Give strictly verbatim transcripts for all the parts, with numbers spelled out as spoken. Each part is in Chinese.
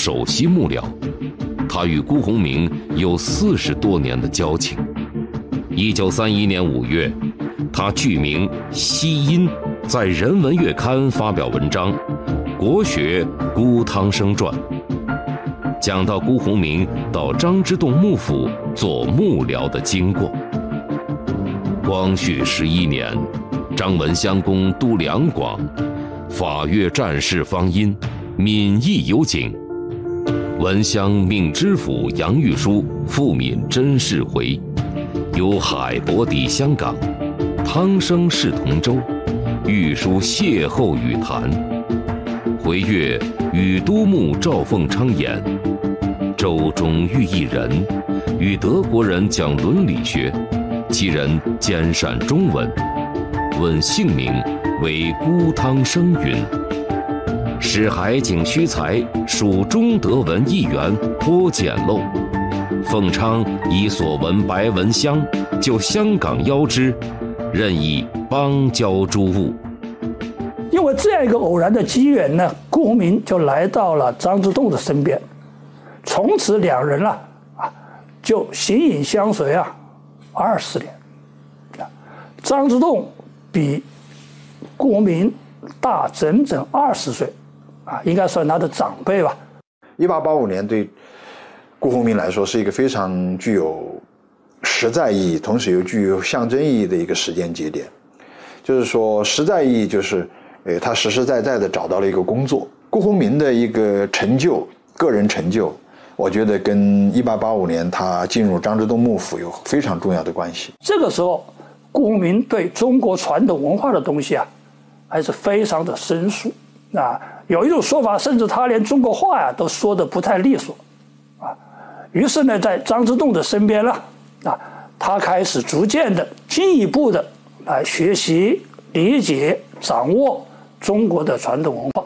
首席幕僚，他与辜鸿铭有四十多年的交情。一九三一年五月，他具名西因，在《人文月刊》发表文章《国学辜汤生传》，讲到辜鸿铭到张之洞幕府做幕僚的经过。光绪十一年，张文襄公督两广，法越战事方殷，闽邑有景。文襄命知府杨玉书复闽真事回，由海伯抵香港，汤生事同州，玉书邂逅语谈。回越与都牧赵凤昌言，州中遇一人，与德国人讲伦理学，其人兼善中文，问姓名，为辜汤生云。使海景虚才，属中德文一员，颇简陋。凤昌以所闻白文乡，就香港邀之，任以邦交诸务。 因为这样一个偶然的机缘呢，辜鸿铭就来到了张之洞的身边，从此两人啊啊就形影相随啊二十年。张之洞比辜鸿铭大整整二十岁，啊，应该算他的长辈吧。 一八八五年对辜鸿铭来说是一个非常具有实在意义，同时又具有象征意义的一个时间节点。就是说，实在意义就是，呃，他实实在在的找到了一个工作。辜鸿铭的一个成就，个人成就，我觉得跟一八八五年他进入张之洞幕府有非常重要的关系。 这个时候，辜鸿铭对中国传统文化的东西啊，还是非常的生疏啊。有一种说法，甚至他连中国话呀都说得不太利索啊。于是呢，在张之洞的身边了啊，他开始逐渐的、进一步的来学习、理解、掌握中国的传统文化。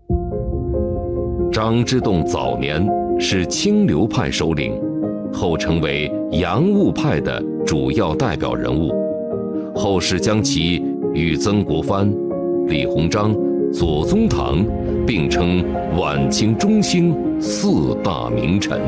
张之洞早年是清流派首领，后成为洋务派的主要代表人物。后世将其与曾国藩、李鸿章、左宗棠并称晚清中兴四大名臣。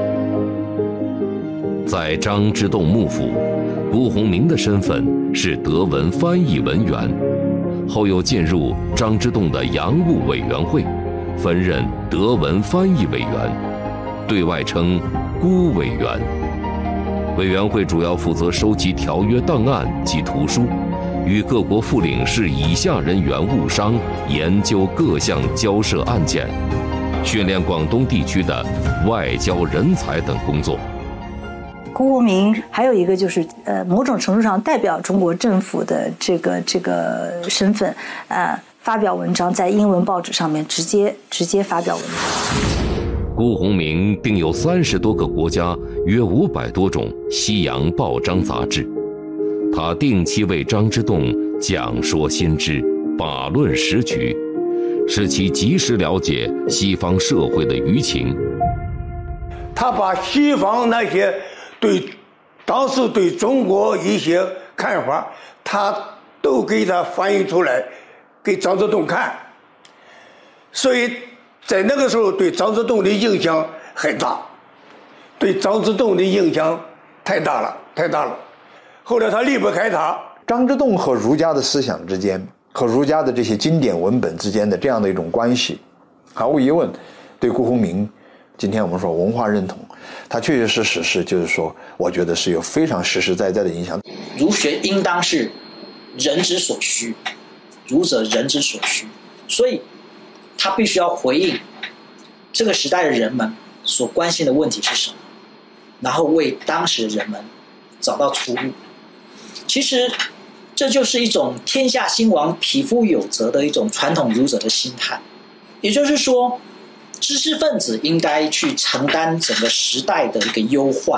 在张之洞幕府，辜鸿铭的身份是德文翻译文员，后又进入张之洞的洋务委员会，分任德文翻译委员，对外称辜委员。委员会主要负责收集条约档案及图书，与各国副领事以下人员务商研究各项交涉案件，训练广东地区的外交人才等工作。 辜鸿铭还有一个就是，呃，某种程度上代表中国政府的这个这个身份，呃，发表文章在英文报纸上面直接直接发表文章。 辜鸿铭订有三十多个国家约五百多种西洋报章杂志，他定期为张之洞讲说新知，把论时局，使其及时了解西方社会的舆情。 他把西方那些对当时对中国一些看法，他都给他翻译出来给张之洞看，所以在那个时候对张之洞的影响很大，对张之洞的影响太大了，太大了。后来他离不开他。 张之洞和儒家的思想之间，和儒家的这些经典文本之间的这样的一种关系，毫无疑问，对辜鸿铭，今天我们说文化认同，它确确实实是，就是说，我觉得是有非常实实在在的影响。 儒学应当是人之所需，儒者人之所需，所以他必须要回应这个时代的人们所关心的问题是什么，然后为当时人们找到出路。其实这就是一种天下兴亡，匹夫有责的一种传统儒者的心态。也就是说，知识分子应该去承担整个时代的一个忧患。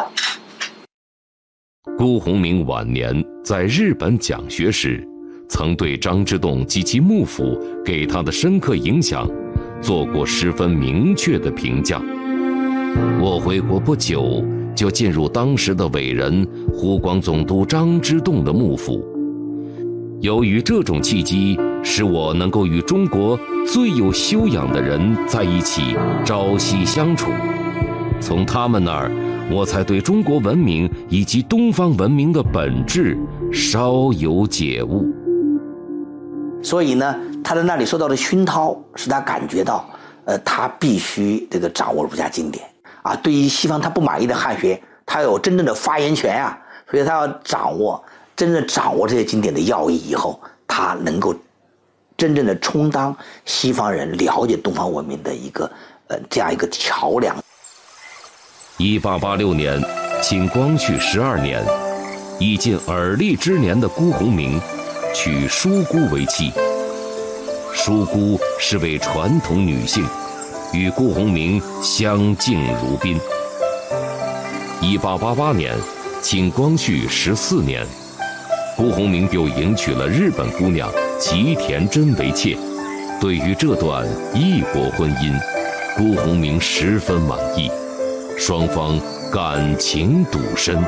辜鸿铭晚年在日本讲学时，曾对张之洞及其幕府给他的深刻影响做过十分明确的评价。我回国不久，就进入当时的伟人湖广总督张之洞的幕府。由于这种契机， 使我能够与中国最有修养的人在一起朝夕相处。从他们那儿，我才对中国文明以及东方文明的本质稍有解悟。 所以呢，他在那里受到的熏陶，使他感觉到，呃，他必须这个掌握儒家经典啊。对于西方他不满意的汉学，他有真正的发言权啊。所以他要掌握，真正掌握这些经典的要义以后，他能够真正的充当西方人了解东方文明的一个呃这样一个桥梁。 一八八六年，清光绪十二年，已近而立之年的辜鸿铭娶淑姑为妻。淑姑是位传统女性，与辜鸿铭相敬如宾。一八八八年，清光绪十四年，辜鸿铭又迎娶了日本姑娘吉田真为妾。对于这段异国婚姻，辜鸿铭十分满意，双方感情笃深。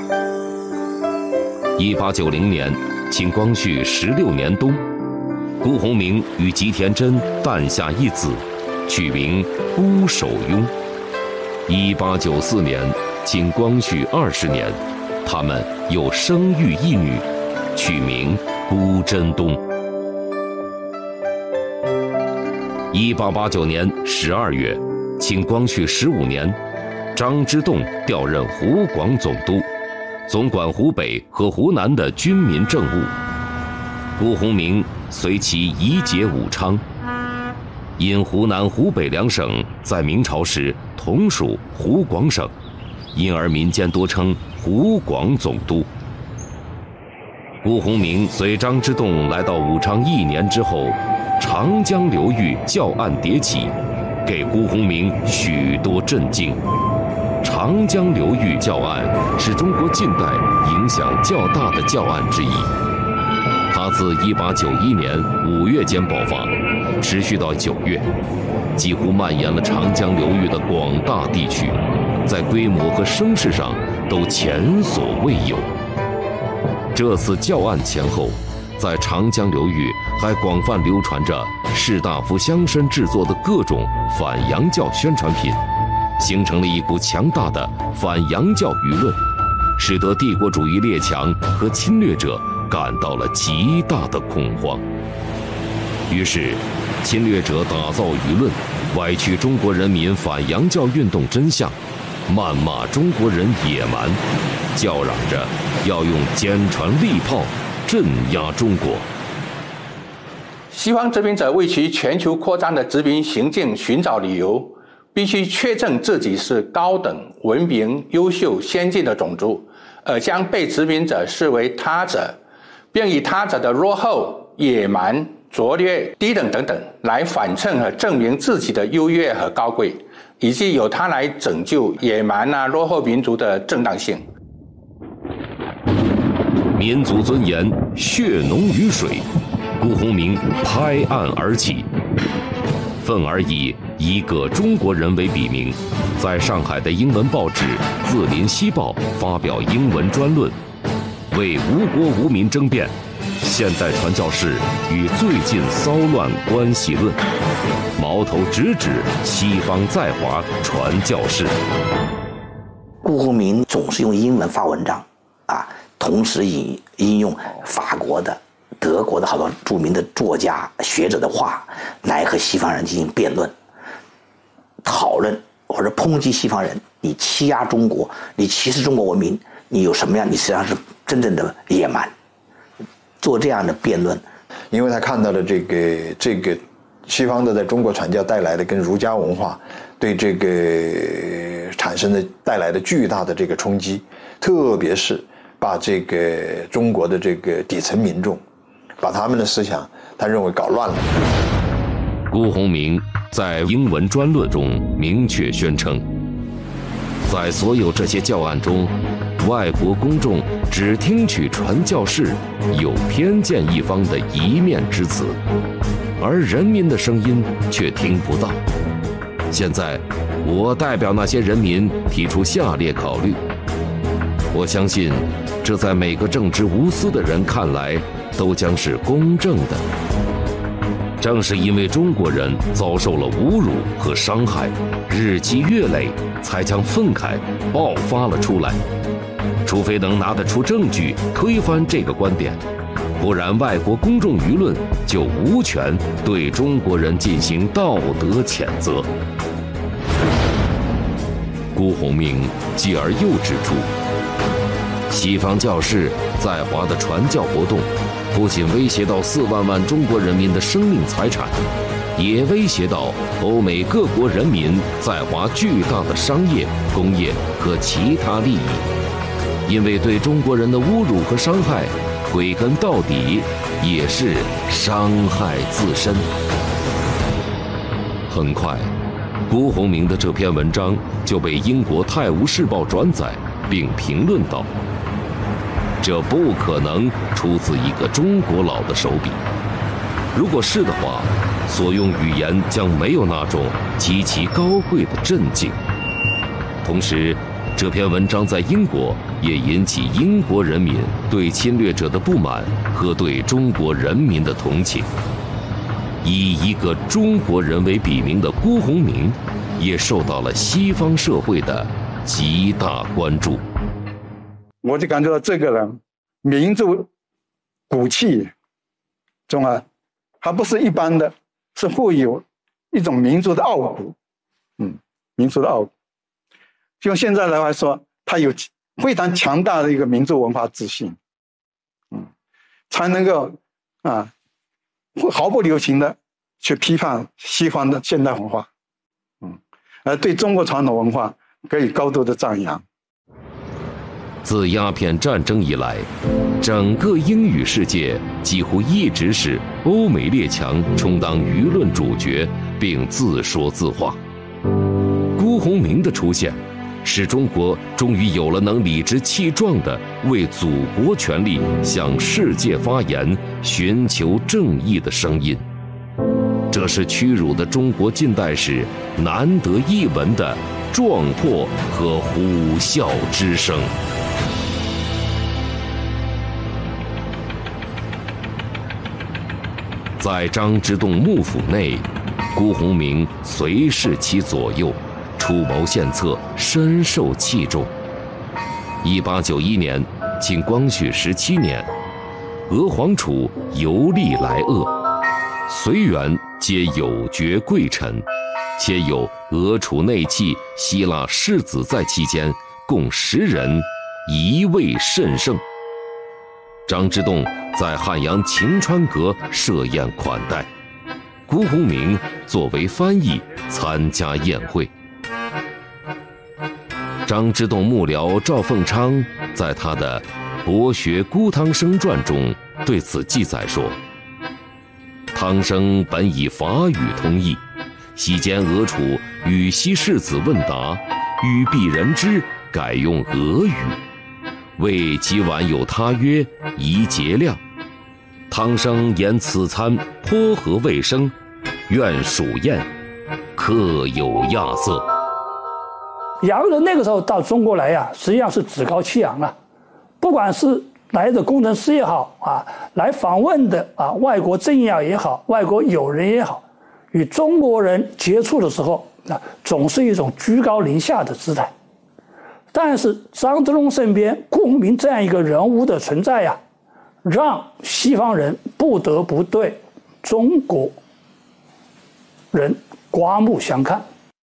一八九零年，清光绪十六年冬，辜鸿铭与吉田真诞下一子，取名辜守庸。一八九四年，清光绪二十年，他们又生育一女，取名辜真东。一八八九年十二月，清光绪十五年，张之洞调任湖广总督，总管湖北和湖南的军民政务。辜鸿铭随其移节武昌。因湖南、湖北两省在明朝时同属湖广省，因而民间多称湖广总督。辜鸿铭随张之洞来到武昌一年之后，长江流域教案迭起，给辜鸿铭许多震惊。长江流域教案是中国近代影响较大的教案之一。它自一八九一年五月间爆发，持续到九月，几乎蔓延了长江流域的广大地区，在规模和声势上都前所未有。这次教案前后，在长江流域还广泛流传着士大夫乡绅制作的各种反洋教宣传品，形成了一股强大的反洋教舆论，使得帝国主义列强和侵略者感到了极大的恐慌。于是，侵略者打造舆论，歪曲中国人民反洋教运动真相，谩骂中国人野蛮，叫嚷着要用坚船利炮镇压中国。 西方殖民者为其全球扩张的殖民行径寻找理由，必须确证自己是高等、文明、优秀、先进的种族，而将被殖民者视为他者，并以他者的落后、野蛮、拙劣、低等等等来反衬和证明自己的优越和高贵，以及由它来拯救野蛮啊、落后民族的正当性。 民族尊严血浓于水，辜鸿铭拍案而起，愤而以一个中国人为笔名，在上海的英文报纸《字林西报》发表英文专论，为无国无民争辩现代传教士与最近骚乱关系论，矛头直指西方在华传教士。 辜鸿铭总是用英文发文章啊，同时引引用法国的、德国的好多著名的作家、学者的话，来和西方人进行辩论、讨论或者抨击西方人。你欺压中国，你歧视中国文明，你有什么样？你实际上是真正的野蛮。做这样的辩论， 因为他看到了这个这个西方的在中国传教带来的跟儒家文化对这个产生的带来的巨大的这个冲击，特别是把这个中国的这个底层民众，把他们的思想，他认为搞乱了。 辜鸿铭在英文专论中明确宣称，在所有这些教案中，外国公众只听取传教士有偏见一方的一面之词，而人民的声音却听不到。现在，我代表那些人民提出下列考虑。我相信，这在每个正直无私的人看来，都将是公正的。 正是因为中国人遭受了侮辱和伤害，日积月累，才将愤慨爆发了出来。除非能拿得出证据推翻这个观点，不然外国公众舆论就无权对中国人进行道德谴责。辜鸿铭继而又指出，西方教士在华的传教活动不仅威胁到四万万中国人民的生命财产，也威胁到欧美各国人民在华巨大的商业、工业和其他利益。因为对中国人的侮辱和伤害，归根到底也是伤害自身。很快，辜鸿铭的这篇文章就被英国《泰晤士报》转载并评论道：这不可能出自一个中国佬的手笔。如果是的话，所用语言将没有那种极其高贵的镇静。同时，这篇文章在英国也引起英国人民对侵略者的不满和对中国人民的同情。以一个中国人为笔名的辜鸿铭，也受到了西方社会的极大关注。 我就感觉到这个人民族骨气中啊，还不是一般的，是富有一种民族的傲骨，嗯，民族的傲骨。就现在来说，他有非常强大的一个民族文化自信，嗯，才能够啊毫不留情的去批判西方的现代文化，嗯，而对中国传统文化给予高度的赞扬。 自鸦片战争以来，整个英语世界几乎一直是欧美列强充当舆论主角，并自说自话。辜鸿铭的出现，使中国终于有了能理直气壮地为祖国权利向世界发言、寻求正义的声音。这是屈辱的中国近代史难得一闻的壮阔和呼啸之声。在张之洞幕府内，辜鸿铭随侍其左右，出谋献策，深受器重。一八九一年，清光绪十七年，娥皇储游历来鄂，随员皆有爵贵臣，且有俄储内戚、希腊士子在期间，共十人，一位甚盛。张之洞在汉阳晴川阁设宴款待，辜鸿铭作为翻译参加宴会。张之洞幕僚赵凤昌在他的《国学辜汤生传》中对此记载说：汤生本以法语通译，席间俄储与西士子问答，语避人之，改用俄语。谓其晚有他曰：宜节量。汤生言此餐颇合卫生，愿属宴，客有亚色。 洋人那个时候到中国来呀、啊，实际上是趾高气扬啊，不管是来的工程师也好啊，来访问的啊外国政要也好，外国友人也好，与中国人接触的时候啊，总是一种居高临下的姿态。但是张之洞身边辜鸿铭这样一个人物的存在呀、啊，让西方人不得不对中国人刮目相看。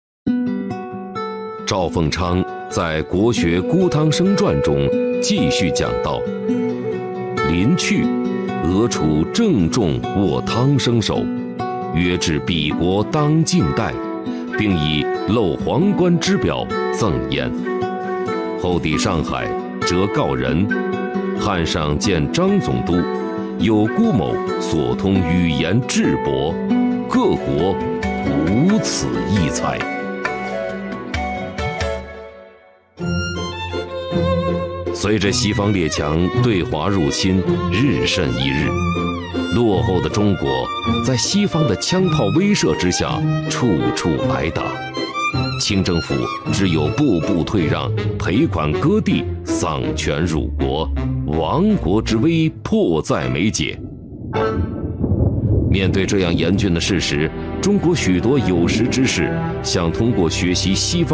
赵凤昌在《国学辜汤生传》中继续讲到：临去，俄储郑重握汤生手，约至彼国当敬待，并以漏皇冠之表赠焉。后抵上海，折告人，汉上见张总督，有辜某所通语言智博，各国无此异才。随着西方列强对华入侵日甚一日，落后的中国在西方的枪炮威慑之下处处挨打，清政府只有步步退让，赔款割地，丧权辱国，亡国之危迫在眉睫。 面对这样严峻的事实，中国许多有识之士想通过学习西方